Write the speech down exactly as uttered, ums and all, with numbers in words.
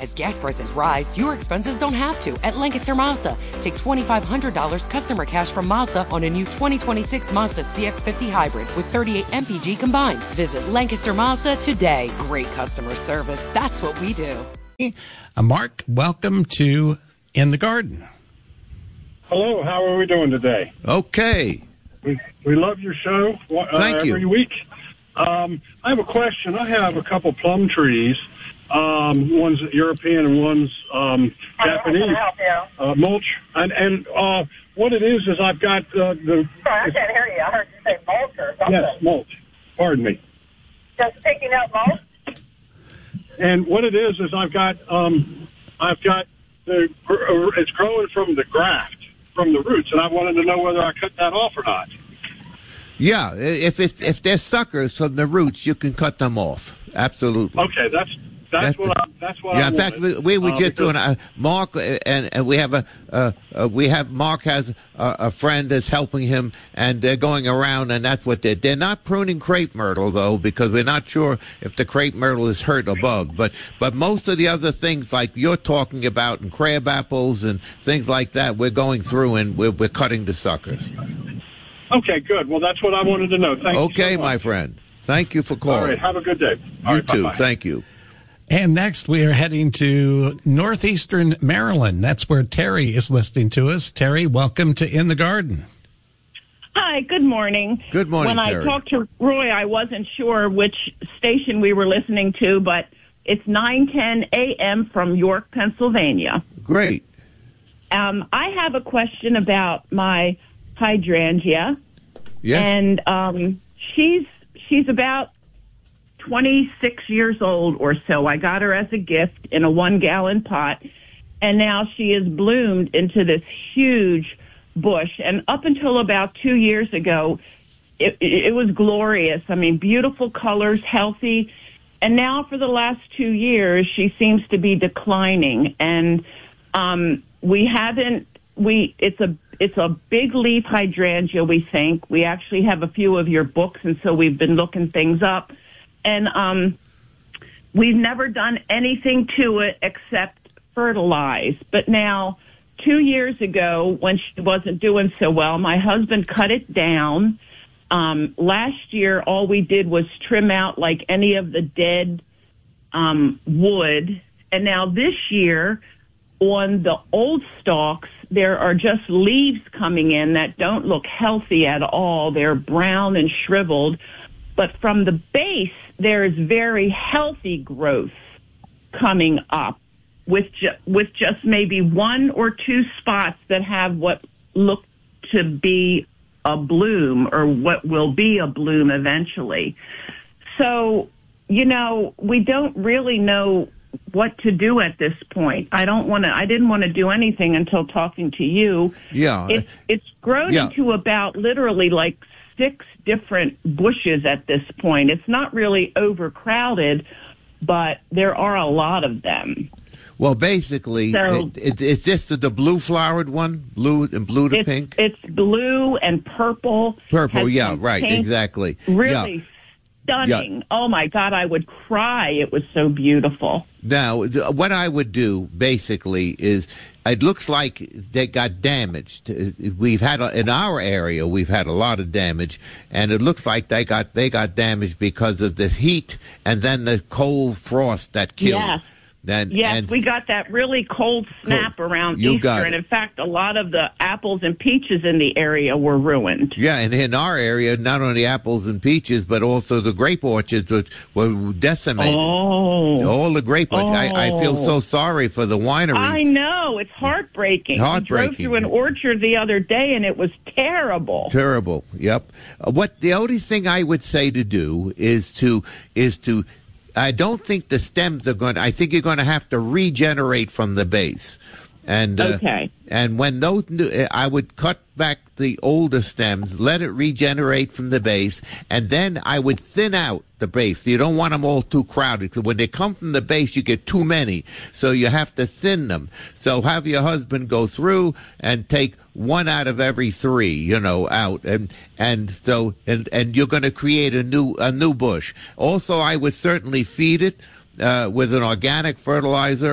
As gas prices rise, your expenses don't have to at Lancaster Mazda. Take two thousand five hundred dollars customer cash from Mazda on a new twenty twenty-six Mazda C X fifty Hybrid with thirty-eight M P G combined. Visit Lancaster Mazda today. Great customer service. That's what we do. Uh, Mark, welcome to In the Garden. Hello, how are we doing today? Okay. We, we love your show uh, Thank you. every week. Um, I have a question. I have a couple plum trees. Um, one's European and one's um, Japanese. Uh, mulch. And, and uh, what it is is I've got uh, the... Sorry, I can't hear you. I heard you say mulch or something. Yes, mulch. Pardon me. Just picking up mulch? And what it is is I've got um, I've got the it's growing from the graft, from the roots, and I wanted to know whether I cut that off or not. Yeah, if it's if they're suckers from the roots, you can cut them off. Absolutely. Okay, that's that's, that's what I, that's what yeah, I in fact, wanted. we, we were uh, just because, doing uh, Mark, uh, and, and we have a uh, uh, we have Mark has a, a friend that's helping him, and they're going around, and that's what they're. They're not pruning crepe myrtle though, because we're not sure if the crepe myrtle is hurt above. But but most of the other things like you're talking about, and crab apples and things like that, we're going through and we're we're cutting the suckers. Okay, good. Well, that's what I wanted to know. Thank okay, you so my much. friend. Thank you for calling. All right, have a good day. All you right, too. bye-bye. Thank you. And next, we are heading to northeastern Maryland. That's where Terry is listening to us. Terry, welcome to In the Garden. Hi, good morning. Good morning, When Terry. I talked to Roy, I wasn't sure which station we were listening to, but it's nine ten a.m. from York, Pennsylvania. Great. Um, I have a question about my hydrangea. Yes. And um, she's she's about twenty-six years old or so. I got her as a gift in a one-gallon pot, and now she has bloomed into this huge bush. And up until about two years ago, it, it was glorious. I mean, beautiful colors, healthy. And now for the last two years, she seems to be declining. And um, we haven't, we, it's a, it's a big leaf hydrangea, we think. We actually have a few of your books, and so we've been looking things up. And um, we've never done anything to it except fertilize. But now, two years ago, when she wasn't doing so well, my husband cut it down. Um, last year, all we did was trim out like any of the dead um, wood. And now this year, on the old stalks, there are just leaves coming in that don't look healthy at all. They're brown and shriveled. But from the base, there is very healthy growth coming up with ju- with just maybe one or two spots that have what look to be a bloom or what will be a bloom eventually. So, you know, we don't really know what to do at this point. I don't want to, I didn't want to do anything until talking to you. Yeah. It's, it's grown yeah. into about literally like six different bushes at this point. It's not really overcrowded, but there are a lot of them. Well, basically, So- it, it, is this the, the blue flowered one? Blue and blue to It's, pink? it's blue and purple. Purple, has yeah, some right, pink. exactly. Really Yeah. stunning. Yeah. Oh, my God, I would cry. It was so beautiful. Now, th- what I would do basically is, it looks like they got damaged. Uh, We've had a, in our area, we've had a lot of damage, and it looks like they got they got damaged because of the heat and then the cold frost that killed. Yes. Then, Yes, and, we got that really cold snap Cool. around You Easter, got and it. in fact, a lot of the apples and peaches in the area were ruined. Yeah, and in our area, not only apples and peaches, but also the grape orchards were, were decimated. Oh, All the grape orchards. I, I feel so sorry for the wineries. I know, it's heartbreaking. Heartbreaking. We drove through an orchard the other day, and it was terrible. Terrible. Yep. Uh, what the only thing I would say to do is to is to. I don't think the stems are going to, I think you're going to have to regenerate from the base. And uh, Okay. And when those, new, I would cut back the older stems, let it regenerate from the base, and then I would thin out the base. You don't want them all too crowded, because when they come from the base, you get too many. So you have to thin them. So have your husband go through and take one out of every three, you know, out, and and so and and you're going to create a new a new bush. Also, I would certainly feed it uh, with an organic fertilizer.